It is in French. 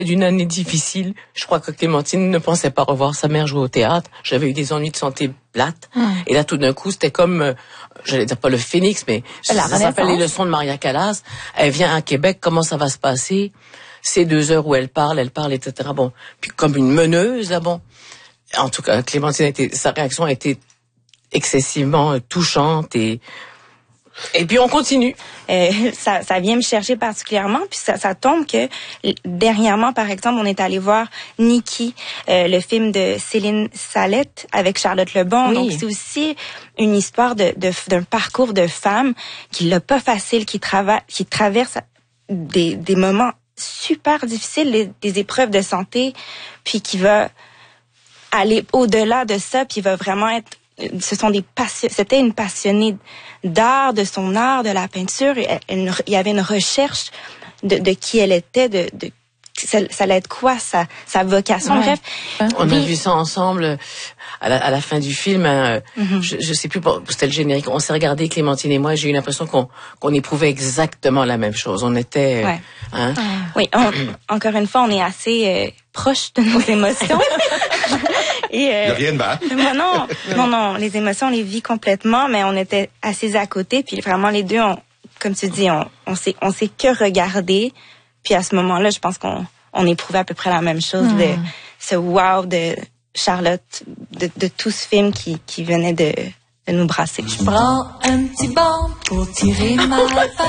d'une année difficile. Je crois que Clémentine ne pensait pas revoir sa mère jouer au théâtre. J'avais eu des ennuis de santé plates. Et là, tout d'un coup, c'était comme, j'allais dire pas le phénix, mais ça s'appelle Les Leçons de Maria Callas. Elle vient à Québec. Comment ça va se passer? Ces 2 heures où elle parle, etc. Bon. Puis comme une meneuse, là, bon. En tout cas, Clémentine sa réaction a été excessivement touchante et puis on continue. Ça vient me chercher particulièrement, puis ça tombe que dernièrement, par exemple, on est allé voir Nikki, le film de Céline Salette avec Charlotte Lebon. Oui. Donc c'est aussi une histoire d'un parcours de femme qui l'a pas facile, qui traverse des moments super difficiles, des épreuves de santé, puis qui va aller au-delà de ça, puis va vraiment être c'était une passionnée d'art, de son art, de la peinture. Il y avait une recherche de qui elle était, ça allait être quoi sa vocation. Ouais. Bref, on a vu ça ensemble à la fin du film. Je sais plus, c'était le générique. On s'est regardé, Clémentine et moi. J'ai eu l'impression qu'on éprouvait exactement la même chose. On était, oui. Encore une fois, on est assez proches de nos émotions. Il n'y a rien de mal. Non, les émotions, on les vit complètement, mais on était assis à côté, puis vraiment les deux, comme tu dis, on s'est que regardé, puis à ce moment-là, je pense qu'on éprouvait à peu près la même chose, de ce wow de Charlotte, de tout ce film qui venait de nous brasser. Je prends un petit banc pour tirer ma